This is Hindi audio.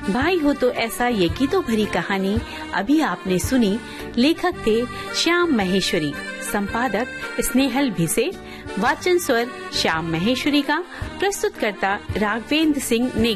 भाई हो तो ऐसा ये गीतों भरी कहानी अभी आपने सुनी। लेखक थे श्याम महेश्वरी, संपादक स्नेहल भिसे, वाचन स्वर श्याम महेश्वरी का, प्रस्तुतकर्ता राघवेंद्र सिंह नेगी।